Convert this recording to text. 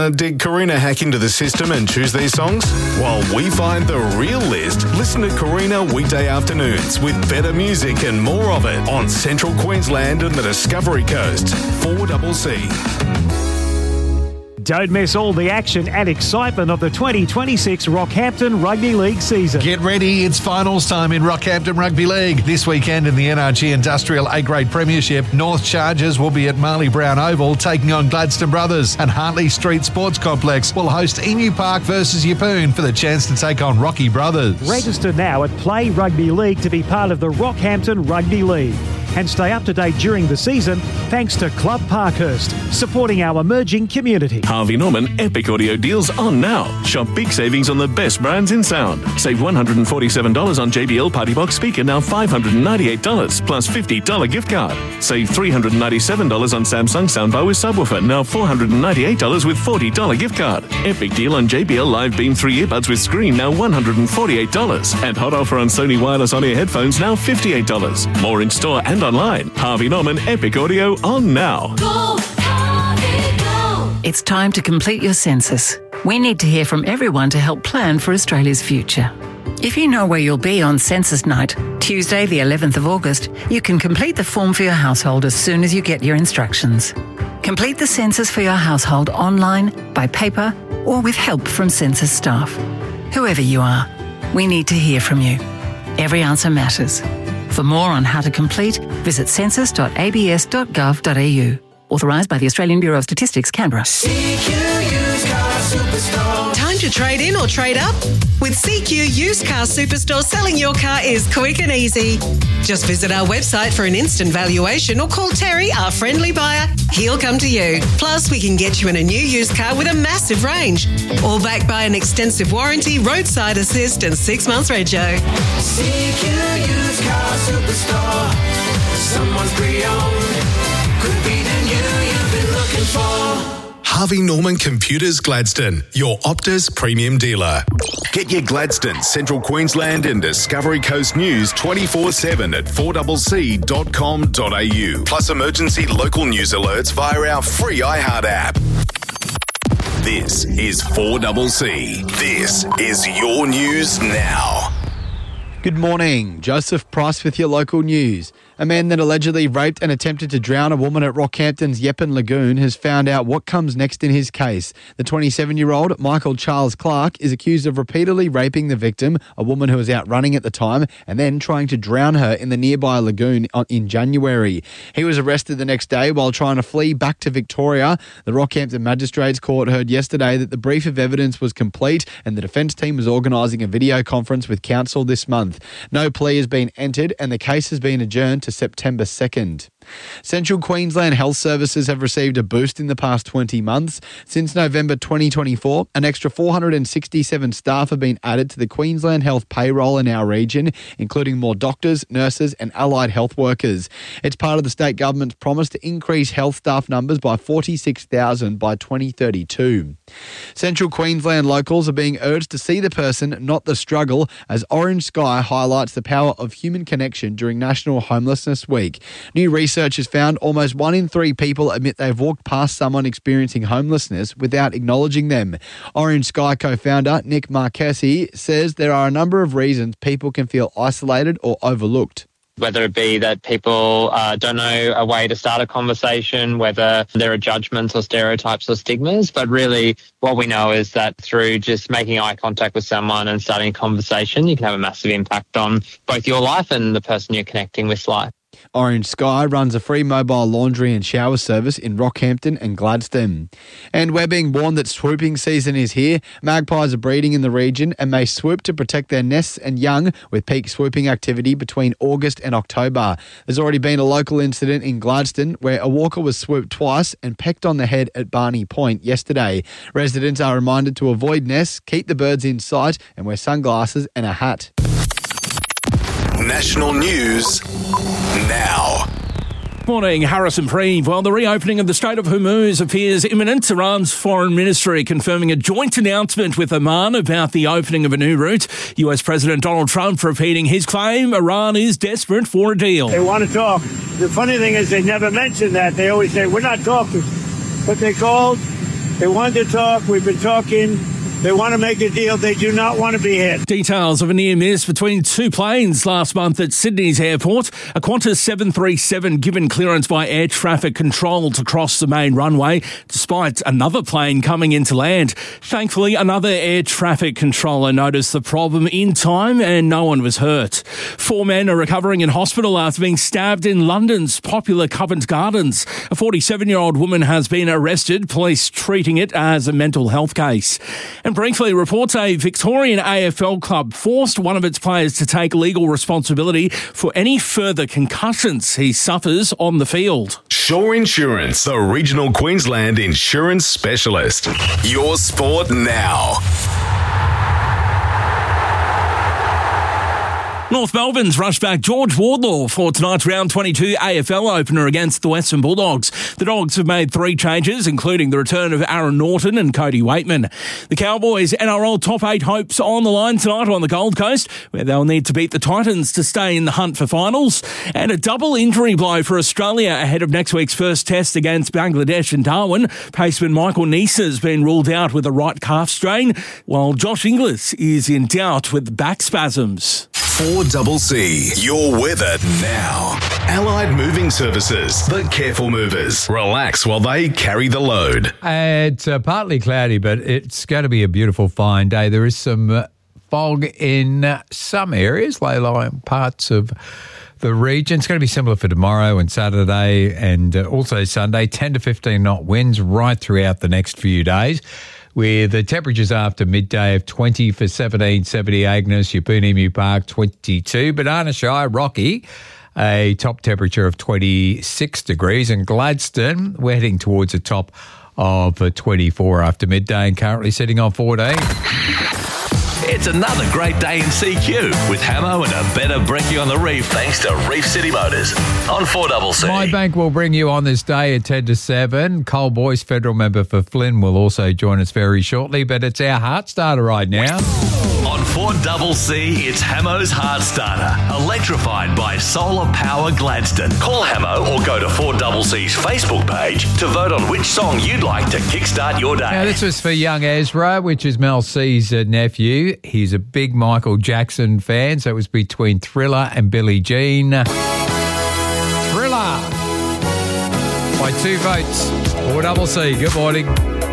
Did Karina hack into the system and choose these songs? While we find the real list, listen to Karina weekday afternoons with better music and more of it on Central Queensland and the Discovery Coast. 4CC. Don't miss all the action and excitement of the 2026 Rockhampton Rugby League season. Get ready, it's finals time in Rockhampton Rugby League. This weekend in the NRG Industrial A-Grade Premiership, North Chargers will be at Marley Brown Oval taking on Gladstone Brothers, and Hartley Street Sports Complex will host Emu Park versus Yeppoon for the chance to take on Rocky Brothers. Register now at Play Rugby League to be part of the Rockhampton Rugby League. And stay up to date during the season thanks to Club Parkhurst, supporting our emerging community. Harvey Norman Epic Audio deals on now. Shop big savings on the best brands in sound. Save $147 on JBL Party Box speaker, now $598 plus $50 gift card. Save $397 on Samsung soundbar with subwoofer, now $498 with $40 gift card. Epic deal on JBL Live Beam 3 earbuds with screen, now $148. And hot offer on Sony wireless on-ear headphones, now $58. More in store and online. Harvey Norman Epic Audio on now. Go, Harvey, go. It's time to complete your census. We need to hear from everyone to help plan for Australia's future. If you know where you'll be on census night, Tuesday the 11th of August, you can complete the form for your household as soon as you get your instructions. Complete the census for your household online, by paper, or with help from census staff. Whoever you are, we need to hear from you. Every answer matters. For more on how to complete, visit census.abs.gov.au. Authorised by the Australian Bureau of Statistics, Canberra. CQ Used Car Superstore. Time to trade in or trade up? With CQ Used Car Superstore, selling your car is quick and easy. Just visit our website for an instant valuation or call Terry, our friendly buyer. He'll come to you. Plus, we can get you in a new used car with a massive range. All backed by an extensive warranty, roadside assist and 6 months rego. CQ Used Car Superstore. Someone's pre-owned. Could be the new you've been looking for. Harvey Norman Computers Gladstone, your Optus premium dealer. Get your Gladstone, Central Queensland and Discovery Coast news 24/7 at 4CC.com.au. Plus emergency local news alerts via our free iHeart app. This is 4CC. This is your news now. Good morning. Joseph Price with your local news. A man that allegedly raped and attempted to drown a woman at Rockhampton's Yeppoon Lagoon has found out what comes next in his case. The 27-year-old Michael Charles Clark is accused of repeatedly raping the victim, a woman who was out running at the time, and then trying to drown her in the nearby lagoon in January. He was arrested the next day while trying to flee back to Victoria. The Rockhampton Magistrates Court heard yesterday that the brief of evidence was complete and the defence team was organising a video conference with counsel this month. No plea has been entered and the case has been adjourned to September 2nd. Central Queensland Health Services have received a boost in the past 20 months. Since November 2024, an extra 467 staff have been added to the Queensland Health payroll in our region, including more doctors, nurses and allied health workers. It's part of the state government's promise to increase health staff numbers by 46,000 by 2032. Central Queensland locals are being urged to see the person, not the struggle, as Orange Sky highlights the power of human connection during National Homelessness Week. New research has found almost 1 in 3 people admit they've walked past someone experiencing homelessness without acknowledging them. Orange Sky co-founder Nick Marquesi says there are a number of reasons people can feel isolated or overlooked. Whether it be that people don't know a way to start a conversation, whether there are judgments or stereotypes or stigmas. But really what we know is that through just making eye contact with someone and starting a conversation, you can have a massive impact on both your life and the person you're connecting with's life. Orange Sky runs a free mobile laundry and shower service in Rockhampton and Gladstone. And we're being warned that swooping season is here. Magpies are breeding in the region and may swoop to protect their nests and young, with peak swooping activity between August and October. There's already been a local incident in Gladstone where a walker was swooped twice and pecked on the head at Barney Point yesterday. Residents are reminded to avoid nests, keep the birds in sight and wear sunglasses and a hat. National news now. Morning, Harrison Preeve. Well, the reopening of the Strait of Hormuz appears imminent. Iran's foreign ministry confirming a joint announcement with Oman about the opening of a new route. US President Donald Trump repeating his claim Iran is desperate for a deal. They want to talk. The funny thing is they never mention that. They always say, we're not talking. But they called They wanted to talk. We've been talking. They want to make a deal. They do not want to be hit. Details of a near miss between two planes last month at Sydney's airport. A Qantas 737 given clearance by air traffic control to cross the main runway, despite another plane coming into land. Thankfully, another air traffic controller noticed the problem in time and no one was hurt. 4 men are recovering in hospital after being stabbed in London's popular Covent Gardens. A 47-year-old woman has been arrested, police treating it as a mental health case. And briefly, reports a Victorian AFL club forced one of its players to take legal responsibility for any further concussions he suffers on the field. Shore Insurance, the regional Queensland insurance specialist. Your sport now. North Melbourne's rushback George Wardlaw for tonight's round 22 AFL opener against the Western Bulldogs. The Dogs have made 3 changes, including the return of Aaron Norton and Cody Waitman. The Cowboys' NRL top 8 hopes on the line tonight on the Gold Coast, where they'll need to beat the Titans to stay in the hunt for finals. And a double injury blow for Australia ahead of next week's first test against Bangladesh in Darwin. Paceman Michael Neser has been ruled out with a right calf strain, while Josh Inglis is in doubt with back spasms. 4CC, your weather now. Allied Moving Services, the careful movers. Relax while they carry the load. It's partly cloudy, but it's going to be a beautiful fine day. There is some fog in some areas, low-lying parts of the region. It's going to be similar for tomorrow and Saturday and also Sunday. 10 to 15 knot winds right throughout the next few days, with the temperatures after midday of 20 for 17, 70 Agnes, Yeppoon Emu Park 22, Banana Shire, Rocky, a top temperature of 26 degrees, and Gladstone, we're heading towards a top of 24 after midday and currently sitting on 14. It's another great day in CQ with Hamo and a better brekkie on the reef thanks to Reef City Motors on 4CC. My Bank will bring you on this day at 10 to 7. Cole Boyce, federal member for Flynn, will also join us very shortly, but it's our heart starter right now. On 4CC, it's Hamo's Heart Starter, electrified by Solar Power Gladstone. Call Hamo or go to 4CC's Facebook page to vote on which song you'd like to kickstart your day. Now, this was for young Ezra, which is Mel C's nephew. He's a big Michael Jackson fan, so it was between Thriller and Billie Jean. Thriller by 2 votes. 4CC, good morning.